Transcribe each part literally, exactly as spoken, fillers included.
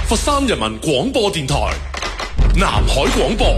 佛山人民廣播電台，南海廣播。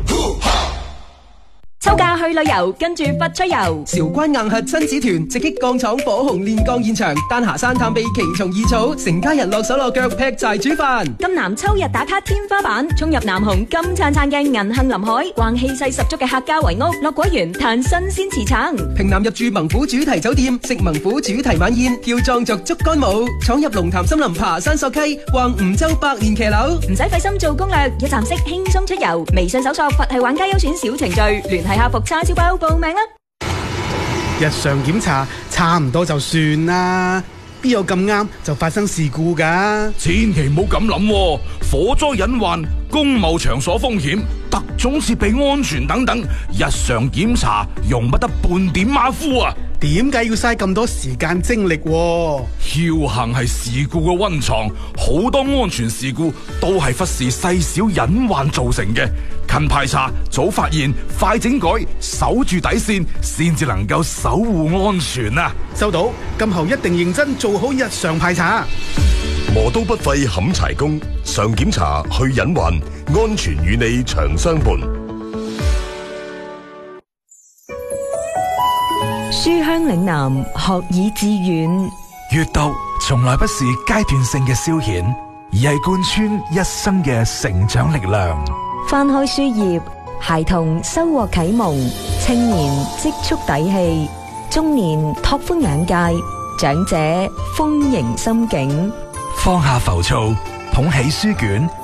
秋假去旅遊，跟住佛出遊。 韶關硬核親子團直擊鋼廠火紅煉鋼現場，丹霞山探秘奇蟲異草，成家人落手落腳劈柴煮飯。 金南秋日打卡天花板，衝入南紅金燦燦嘅銀杏林海，逛氣勢十足嘅客家圍屋，樂果園嘆新鮮池橙。 平南入住猛虎主題酒店，食猛虎主題晚宴，跳壯族竹竿舞，闖入龍潭森林爬山溯溪，逛梧州百年騎樓。 唔使費心做攻略，一站式輕鬆出遊。微信搜索佛系玩家優選小程序，聯繫客服叉燒包報名啦！ 日常檢查差唔多就算啦，邊有咁啱就發生事故噶？ 千祈唔好咁諗，火災隱患、公務場所風險、特種設備安全等等，日常檢查容不得半點馬虎啊！ 點解要嘥咁多時間精力？僥倖係事故嘅溫床，好多安全事故都係忽視細小隱患造成嘅。勤排查、早發現、快整改，守住底線，先至能夠守護安全啊！ 收到，今後一定認真做好日常排查。 磨刀不廢冚柴工，常檢查去隱患，安全與你長相伴。 書香嶺南，學以致遠。 閱讀從來不是階段性嘅消遣，而係貫穿一生嘅成長力量。 翻開書頁，孩童收穫啟蒙，青年積蓄底氣，中年拓寬眼界，長者豐盈心境。 放下浮躁，捧起書卷，